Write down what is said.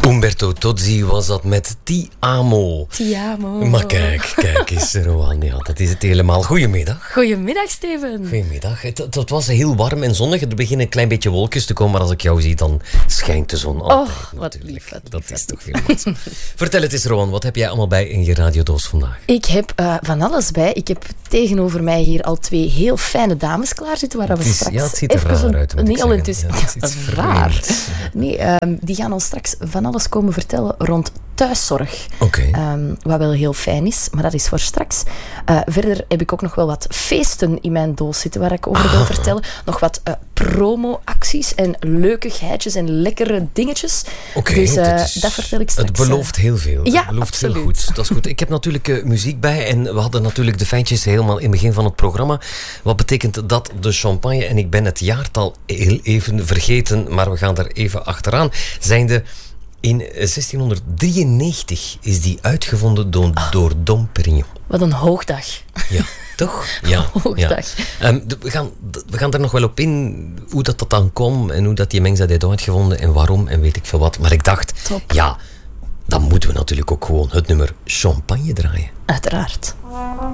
Umberto Tozzi was dat met Ti Amo. Ti amo. Maar kijk eens, Rowan. Ja, dat is het helemaal. Goedemiddag. Goedemiddag, Steven. Goedemiddag. Het was heel warm en zonnig. Er beginnen een klein beetje wolkjes te komen, maar als ik jou zie, dan schijnt de zon altijd. Wat lief. Dat is toch veel moois. Vertel het eens, Rowan. Wat heb jij allemaal bij in je radiodoos vandaag? Ik heb van alles bij. Ik heb tegenover mij hier al 2 heel fijne dames klaar zitten, waar we straks... Ja, het ziet er raar uit, moet ik niet al intussen. Ja, het is raar. Nee, die gaan ons straks van alles komen vertellen rond thuiszorg. Oké. Wat wel heel fijn is, maar dat is voor straks. Verder heb ik ook nog wel wat feesten in mijn doos zitten waar ik over wil vertellen. Nog wat promo-acties en leukigheidjes en lekkere dingetjes. Oké, dus dat vertel ik straks. Het belooft heel veel. Ja, het belooft absoluut. heel goed. Dat is goed. Ik heb natuurlijk muziek bij en we hadden natuurlijk de feitjes helemaal in het begin van het programma. Wat betekent dat de champagne, en ik ben het jaartal heel even vergeten, maar we gaan er even achteraan, zijnde in 1693 is die uitgevonden door Dom Pérignon. Wat een hoogdag. Ja, toch? Ja. Hoogdag. Ja. We gaan er nog wel op in hoe dat dan kwam en hoe dat die mengsel heeft uitgevonden en waarom en weet ik veel wat. Maar ik dacht, Top. ja, dan moeten we natuurlijk ook gewoon het nummer Champagne draaien. Uiteraard.